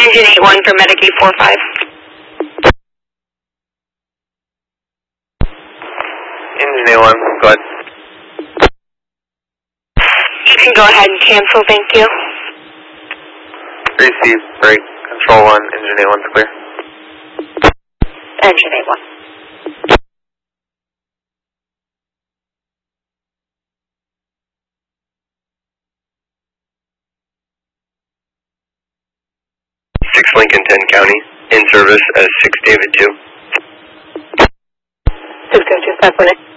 Engine 81 for Medicaid 45. Engine 81, go ahead. You can go ahead and cancel, thank you. Receive, break, control 1, engine 81's clear. Engine 81. Lincoln 10 County, in service as 6 David 2. 602, 548.